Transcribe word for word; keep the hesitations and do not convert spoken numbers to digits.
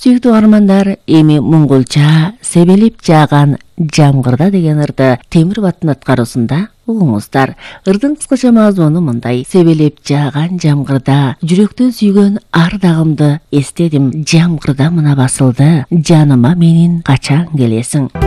Сүйүктүү армандар, эми Муңгулча себелеп жааган жамгырда деген ырды Темир Баттын аткаруусунда угуңуздар. Ырдын кыскача мазмуну мындай: себелеп жааган жамгырда жүрөктөн сүйгөн ар дагымды эстедим, жамгырда мына басылды, жаныма менин качан келесиң.